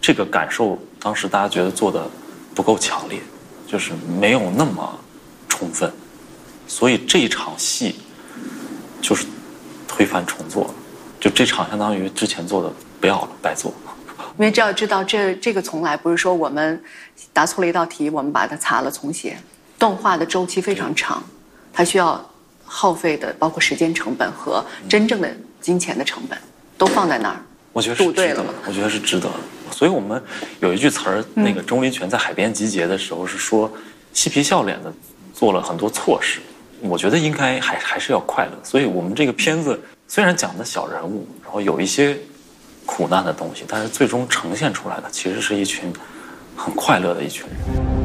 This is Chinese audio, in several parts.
这个感受当时大家觉得做的不够强烈，就是没有那么充分，所以这一场戏就是推翻重做了，就这场相当于之前做的不要了，白做。 因为只要知道这个从来不是说我们答错了一道题，我们把它擦了重写。动画的周期非常长，它需要耗费的包括时间成本和真正的金钱的成本都放在那儿。 我觉得是值得的，我觉得是值得的。所以我们有一句词儿，那个钟离权在海边集结的时候是说，嬉皮笑脸的做了很多错事。我觉得应该还是要快乐。所以我们这个片子虽然讲的小人物，然后有一些苦难的东西，但是最终呈现出来的其实是一群很快乐的一群人。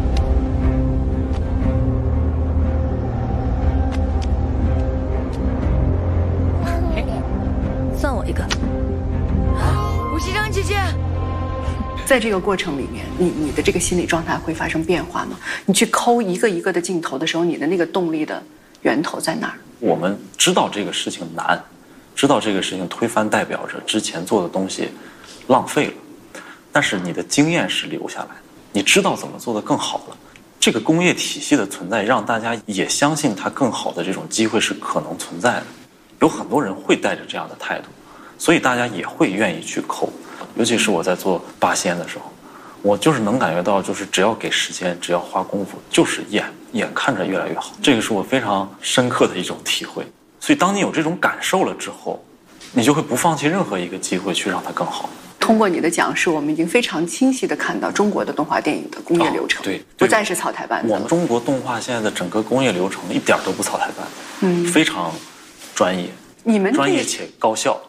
算我一个。 吴锡章姐姐， 在这个过程里面，你的这个心理状态会发生变化吗？你去抠一个一个的镜头的时候，你的那个动力的源头在哪儿？ 我们知道这个事情难，知道这个事情推翻代表着之前做的东西浪费了，但是你的经验是留下来的，你知道怎么做得更好了。这个工业体系的存在，让大家也相信它更好的这种机会是可能存在的。有很多人会带着这样的态度，所以大家也会愿意去抠。尤其是我在做八仙的时候，我就是能感觉到，就是只要给时间，只要花功夫，就是眼看着越来越好。这个是我非常深刻的一种体会。所以当你有这种感受了之后，你就会不放弃任何一个机会去让它更好。 通过你的讲述，我们已经非常清晰地看到中国的动画电影的工业流程， 对， 不再是草台班子。 我们中国动画现在的整个工业流程一点都不草台班，非常专业， 你们专业且高效。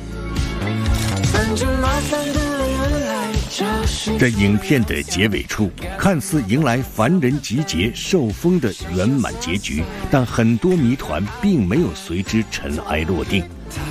在影片的结尾处，看似迎来凡人集结受封的圆满结局，但很多谜团并没有随之尘埃落定。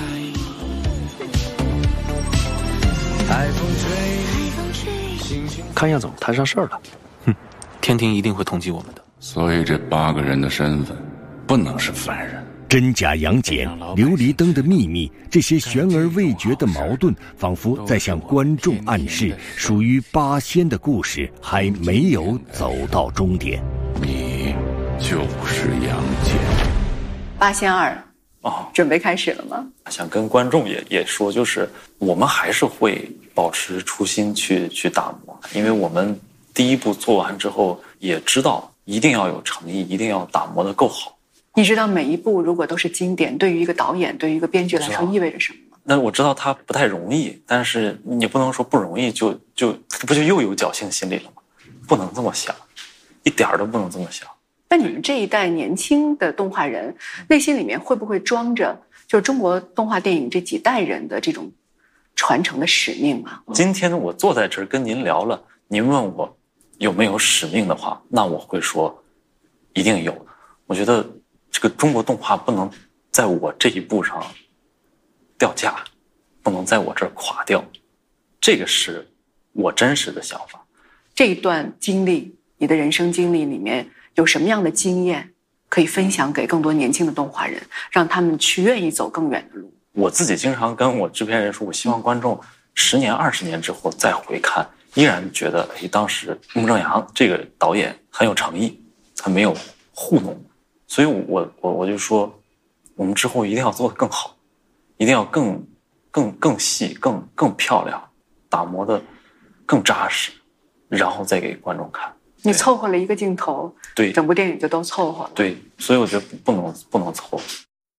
看样子我们摊上事儿了，天庭一定会通缉我们的。 所以这8个人的身份不能是犯人。 真假杨戬、琉璃灯的秘密，这些悬而未决的矛盾，仿佛在向观众暗示，属于八仙的故事还没有走到终点。 你就是杨戬。 八仙2准备开始了吗？ 想跟观众也说，就是我们还是会保持初心去打磨，因为我们第一部做完之后，也知道一定要有诚意，一定要打磨得够好。 你知道每一部如果都是经典，对于一个导演，对于一个编剧来说意味着什么吗？ 那我知道它不太容易，但是你不能说不容易就又有侥幸心理了吗？不能这么想，一点都不能这么想。 那你们这一代年轻的动画人，内心里面会不会装着就是中国动画电影这几代人的这种传承的使命啊？ 今天我坐在这儿跟您聊了，您问我有没有使命的话，那我会说一定有。我觉得这个中国动画不能在我这一步上掉价，不能在我这儿垮掉，这个是我真实的想法。 这一段经历，你的人生经历里面有什么样的经验可以分享给更多年轻的动画人，让他们去愿意走更远的路？我自己经常跟我制片人说，我希望观众10年、20年之后再回看，依然觉得当时穆正阳这个导演很有诚意，他没有糊弄。所以我就说，我们之后一定要做得更好，一定要更细、更漂亮，打磨得更扎实，然后再给观众看。你凑合了一个镜头，对，整部电影就都凑合了。对，所以我觉得不能凑合。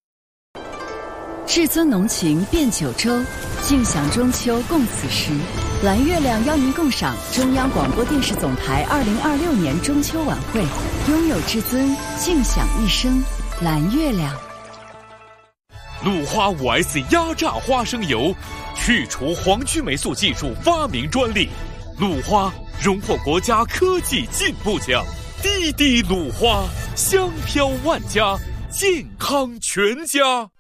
至尊浓情遍九州，尽享中秋共此时。蓝月亮邀您共赏中央广播电视总台2026年中秋晚会，拥有至尊，尽享一生。蓝月亮。 鲁花5S 压榨花生油，去除黄曲霉素技术发明专利。鲁花荣获国家科技进步奖，滴滴鲁花，香飘万家，健康全家。